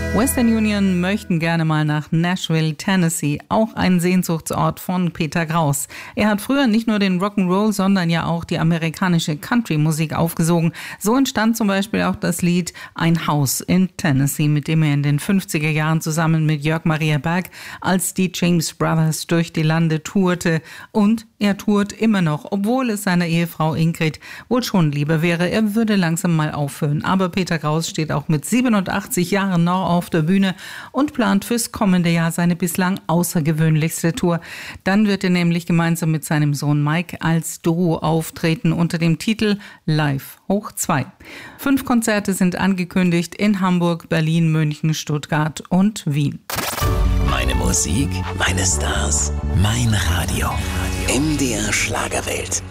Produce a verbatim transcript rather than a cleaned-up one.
Western Union möchten gerne mal nach Nashville, Tennessee, auch ein Sehnsuchtsort von Peter Kraus. Er hat früher nicht nur den Rock'n'Roll, sondern ja auch die amerikanische Country-Musik aufgesogen. So entstand zum Beispiel auch das Lied Ein Haus in Tennessee, mit dem er in den fünfziger Jahren zusammen mit Jörg Maria Berg als die James Brothers durch die Lande tourte. Und er tourt immer noch, obwohl es seiner Ehefrau Ingrid wohl schon lieber wäre, er würde langsam mal aufhören. Aber Peter Kraus steht auch mit siebenundachtzig Jahren noch auf der Bühne und plant fürs kommende Jahr seine bislang außergewöhnlichste Tour. Dann wird er nämlich gemeinsam mit seinem Sohn Mike als Duo auftreten unter dem Titel Live hoch zwei. Fünf Konzerte sind angekündigt in Hamburg, Berlin, München, Stuttgart und Wien. Meine Musik, meine Stars, mein Radio. M D R Schlagerwelt.